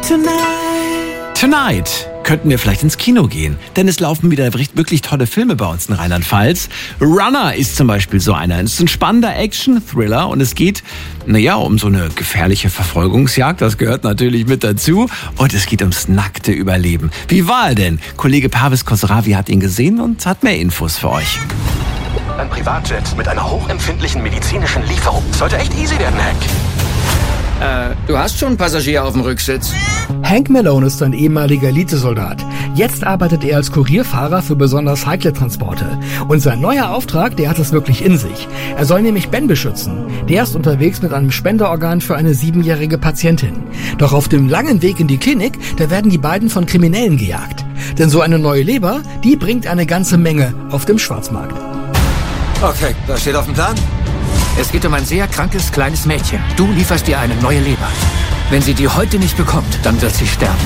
Tonight könnten wir vielleicht ins Kino gehen, denn es laufen wieder wirklich tolle Filme bei uns in Rheinland-Pfalz. Runner ist zum Beispiel so einer. Es ist ein spannender Action-Thriller und es geht, um so eine gefährliche Verfolgungsjagd. Das gehört natürlich mit dazu. Und es geht ums nackte Überleben. Wie war er denn? Kollege Parvis Khosravi hat ihn gesehen und hat mehr Infos für euch. Ein Privatjet mit einer hochempfindlichen medizinischen Lieferung. Sollte echt easy werden, Hank. Du hast schon einen Passagier auf dem Rücksitz. Hank Malone ist ein ehemaliger Elitesoldat. Jetzt arbeitet er als Kurierfahrer für besonders heikle Transporte. Und sein neuer Auftrag, der hat es wirklich in sich. Er soll nämlich Ben beschützen. Der ist unterwegs mit einem Spenderorgan für eine 7-jährige Patientin. Doch auf dem langen Weg in die Klinik, da werden die beiden von Kriminellen gejagt. Denn so eine neue Leber, die bringt eine ganze Menge auf dem Schwarzmarkt. Okay, was steht auf dem Plan? Es geht um ein sehr krankes kleines Mädchen. Du lieferst ihr eine neue Leber. Wenn sie die heute nicht bekommt, dann wird sie sterben.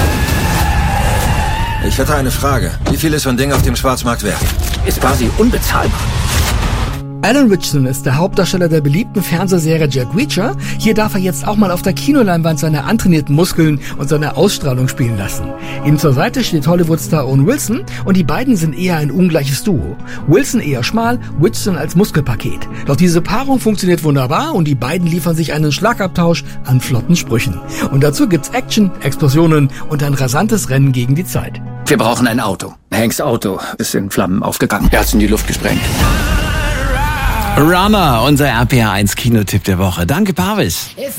Ich hätte eine Frage. Wie viel ist so ein Ding auf dem Schwarzmarkt wert? Ist quasi unbezahlbar. Alan Ritchson ist der Hauptdarsteller der beliebten Fernsehserie Jack Reacher. Hier darf er jetzt auch mal auf der Kinoleinwand seine antrainierten Muskeln und seine Ausstrahlung spielen lassen. Ihm zur Seite steht Hollywood-Star Owen Wilson und die beiden sind eher ein ungleiches Duo. Wilson eher schmal, Ritchson als Muskelpaket. Doch diese Paarung funktioniert wunderbar und die beiden liefern sich einen Schlagabtausch an flotten Sprüchen. Und dazu gibt's Action, Explosionen und ein rasantes Rennen gegen die Zeit. Wir brauchen ein Auto. Hanks Auto ist in Flammen aufgegangen. Er hat's in die Luft gesprengt. Runner, unser RPA1 Kinotipp der Woche. Danke, Parvis.